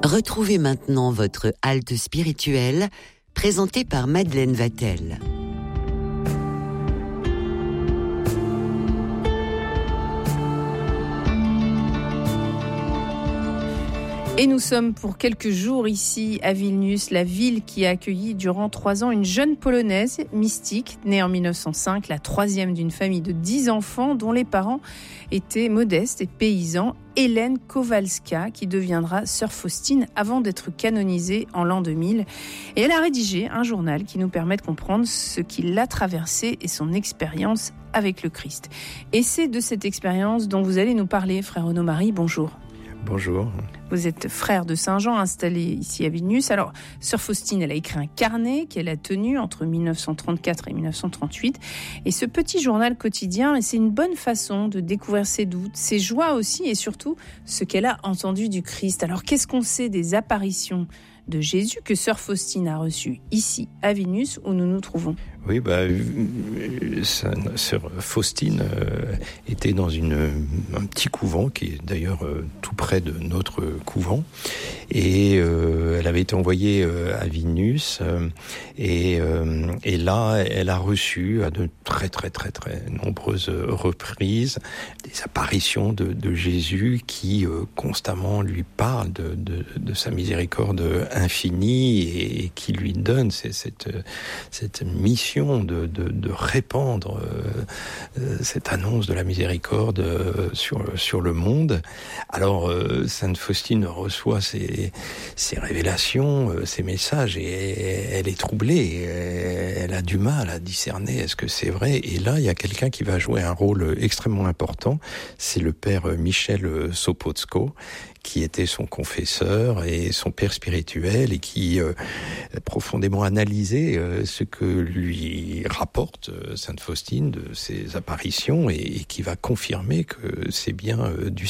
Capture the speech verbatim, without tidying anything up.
Retrouvez maintenant votre halte spirituelle, présentée par Madeleine Vatel. Et nous sommes pour quelques jours ici à Vilnius, la ville qui a accueilli durant trois ans une jeune Polonaise mystique, née en mille neuf cent cinq, la troisième d'une famille de dix enfants dont les parents étaient modestes et paysans, Hélène Kowalska, qui deviendra sœur Faustine avant d'être canonisée en l'an deux mille. Et elle a rédigé un journal qui nous permet de comprendre ce qui l'a traversé et son expérience avec le Christ. Et c'est de cette expérience dont vous allez nous parler, frère Renaud-Marie. Bonjour. Bonjour. Vous êtes frère de Saint-Jean, installé ici à Vilnius. Alors, sœur Faustine, elle a écrit un carnet qu'elle a tenu entre mille neuf cent trente-quatre et mille neuf cent trente-huit. Et ce petit journal quotidien, c'est une bonne façon de découvrir ses doutes, ses joies aussi, et surtout ce qu'elle a entendu du Christ. Alors, qu'est-ce qu'on sait des apparitions de Jésus que sœur Faustine a reçues ici à Vilnius où nous nous trouvons? Oui, bah, sœur Faustine euh, était dans une, un petit couvent qui est d'ailleurs euh, tout près de notre couvent, et euh, elle avait été envoyée euh, à Vilnius, euh, et, euh, et là elle a reçu à de très très très très nombreuses reprises des apparitions de, de Jésus qui euh, constamment lui parle de, de, de sa miséricorde infinie et, et qui lui donne cette, cette, cette mission De, de, de répandre euh, cette annonce de la miséricorde euh, sur, sur le monde. Alors, euh, Sainte Faustine reçoit ces, ces révélations, euh, ces messages, et elle est troublée. Elle a du mal à discerner est-ce que c'est vrai. Et là, il y a quelqu'un qui va jouer un rôle extrêmement important. C'est le père Michel Sopocko, qui était son confesseur et son père spirituel, et qui euh, a profondément analysé euh, ce que lui rapporte euh, Sainte Faustine de ses apparitions, et, et qui va confirmer que c'est bien euh, du